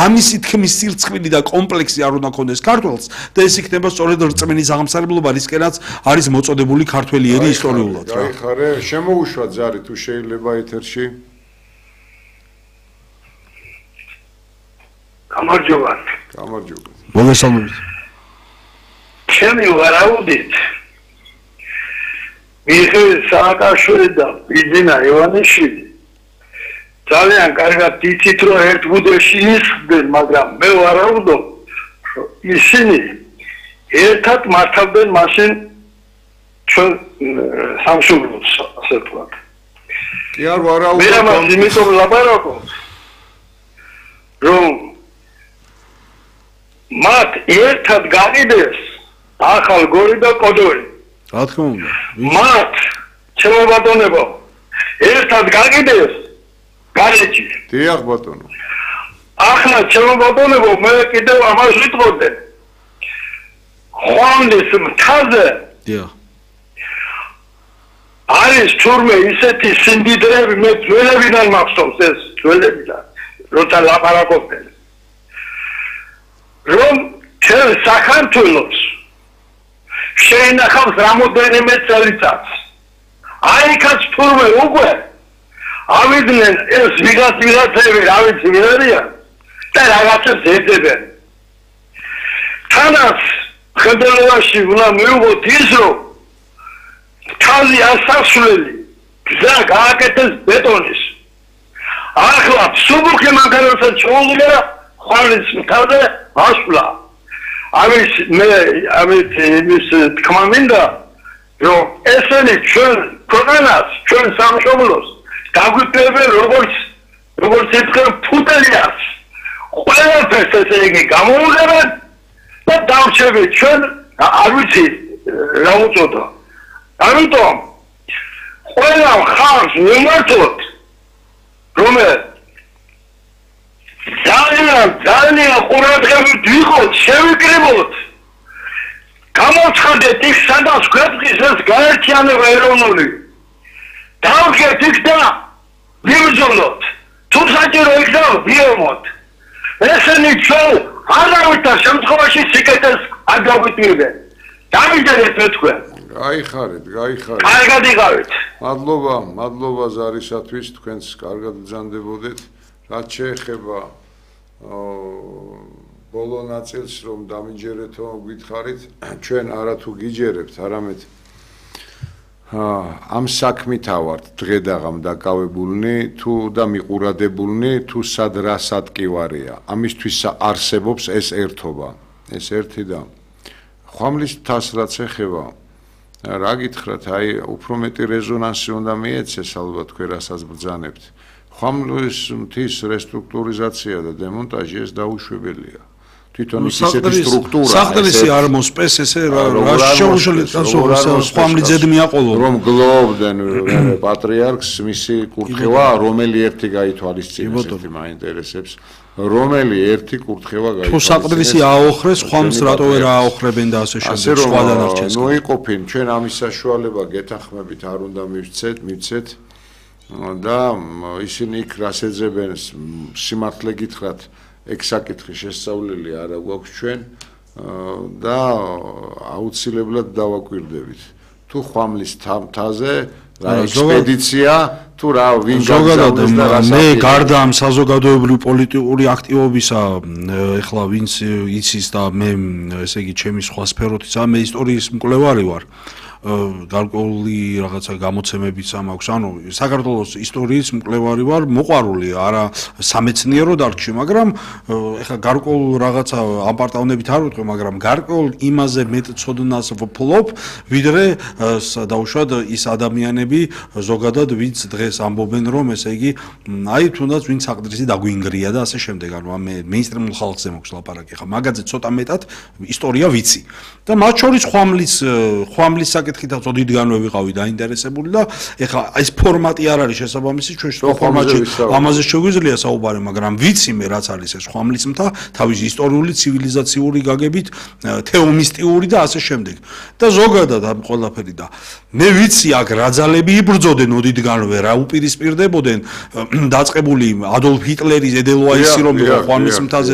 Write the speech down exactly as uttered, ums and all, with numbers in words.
ამისი თქმის სირცხმილი და კომპლექსი არ უნდა ქონდეს ქართველს და ეს იქნება სწორედ რწმენის აღმსარებლობა რისკენაც არის მოწოდებული ქართველი ერი ისტორიულად რა. გაიხარე, შემოუშვა ძარი თუ შეიძლება ეთერში. გამარჯობა. გამარჯობა. მოგესალმებით. ჩემი ვარაუდით მიხეილ სააკაშვილი და ბიძინა ივანიშვილი ძალიან კარგად იცით რომ ერთ ბუდეში ისხდნენ, მაგრამ მე ვარაუდობ რომ ისინი ერთად მართავდნენ მაშინ ჩვენ სამშობლოს ასე ვთქვათ. კი არ ვარაუდობ. მე ამას იმიტომ ლაპარაკობ რომ მათ ერთად გაყიდეს ახალ გორი და კოდორი. რა თქმა უნდა. მათ ჩემო ბატონებო ერთად გაყიდეს გარეჯი. დიახ ბატონო. ახლა ჩემო ბატონებო მე კიდევ ამას ვიტყოდე. ხვამლის მთაზე დიახ. არის თურმე ისეთი სიმდიდრეები მე ძველებიდან მახსოვს ეს ძველებიდან როცა ლაპარაკობდნენ. რომ ჩვენ საქართველოს შეინახავს რამოდენიმე წელიწადს. აიქაც თურმე უკვე ავიდნენ ეს ვიღაც ვიღაცები რა ვიცი ვინ არიან და რაღაცებს ეძებენ. თანაც ხელდელობაში უნდა მივიღოთ ის რომ თავი ასასვლელი გზა გააკეთეს ბეტონის. ახლა სუბუქი მაგალითად ჩაუდგა ხვალის მთავრზე ასვლა. ამის მე ამით იმის თქმა მინდა რომ ესენი ჩვენ ქვეყანას ჩვენ სამშობლოს დაგვიკვირდნენ როგორც როგორც ეთქენ ფუტელიას. ყველაფერს ესე იგი გამოუღებენ და დავჩებით ჩვენ არ ვიცი რა უწოდა. ამიტომ ყველა ხალხს ვიმართოთ რომ ძალიან ძალიან ყურადღებით ვიყოთ, შევიკრიბოთ. გამოცხადეთ იქ სადაც ქვეყნის ეს გაერთიანება ეროვნული. დავდგეთ იქ და ვიბრძოლოთ. თუ საჭირო იქ და ვიემოთ. ესენი ჩვენ არავითარ შემთხვევაში სიკეთეს არ დაგვიტირდნენ. დავიჯერეთ მე თქვენ. გაიხარეთ, გაიხარეთ. კარგად იყავით. მადლობა, მადლობა ზარისათვის, თქვენს კარგად ბრძანდებოდეთ. რაც შეეხება ბოლო ნაწილს რომ დამიჯერეთო გითხარით, ჩვენ არათუ გიჯერებთ, არამედ ამ საქმით ავართ დღედაღამ დაკავებულნი თუ და მიყურადებულნი თუ სად რა სატკივარია. ამისთვის არსებობს ეს ერთობა. ეს ერთი და ხვამლის მთას რაც ეხება რა გითხრათ, აი უფრო მეტი რეზონანსი უნდა მიეცეს ალბათ თქვენ რასაც ბრძანებთ. ხვამლის მთის რესტრუქტურიზაცია და დემონტაჟი ეს დაუშვებელია. თვითონ ისეთი სტრუქტურა საყდრისი არ მოსპეს ესე რა შეუშლეთ ხვამლი ძედმიაყოლო რომ გლოვდნენ პატრიარქს მისი კურთხევა რომელი ერთი გაითვალისწინეს ერთი მაინტერესებს რომელი ერთი კურთხევა გაითვალისწინეს თუ საყდრისი აოხრეს ხვამს რატო ვერ აოხრებენ და ასე შემდეგ სხვა დანარჩენს ნუ იყოფინ ჩვენ ამის საშუალება გეთანხმებით არ უნდა მივცეთ მივცეთ და ისინი იქ რას ეძებენ სიმართლე გითხრათ ეგ საკითხი შესწავლილი არა გვაქვს ჩვენ და აუცილებლად დავაკვირდებით თუ ხვამლის მთაზე რა ექსპედიცია თუ რა ვინ გაგზავნეს და რა მე გარდა ამ საზოგადოებრივი პოლიტიკური აქტივობისა ეხლა ვინც იცის და მე ესე იგი ჩემი სხვა სფეროთიცაა მე ისტორიის მკვლევარი ვარ გარკვეული რაღაცა გამოცემებიც მაქვს ანუ საქართველოს ისტორიის მკვლევარი ვარ მოყვარული არა სამეცნიერო დარგში მაგრამ ეხლა გარკვეულ რაღაცა აპარტავნებით არ ვიტყვი მაგრამ გარკვეულ იმაზე მეტ ცოდნას ვფლობ ვიდრე დაუშვათ ის ადამიანები ზოგადად ვინც დღეს ამბობენ რომ ესე იგი აი თუნდაც ვინც საყდრისი დაგვინგრია და ასე შემდეგ ანუ ამ მეინსტრიმულ ხალხზე მოქვს ლაპარაკი ხა მაგაზე ცოტა მეტად ისტორია ვიცი და მათ შორის ხვამლის ხვამლის საკითხითაც ოდითგანვე ვიყავი დაინტერესებული და ეხლა ეს ფორმატი არ არის შესაბამისი ჩვენ შუა ფორმატში ამაზე შეგვიძლია საუბარი მაგრამ ვიცი მე რაც არის ეს ხვამლის მთა თავის ისტორიული ცივილიზაციური გაგებით თეომისტიური და ასე შემდეგ და ზოგადად ამ ყველაფერი და მე ვიცი აქ რა ძალები იბრძოდნენ ოდითგანვე რა უპირისპირდებოდნენ დაწყებული ადოლფ ჰიტლერის ედელვაისი რომ ხვამლის მთაზე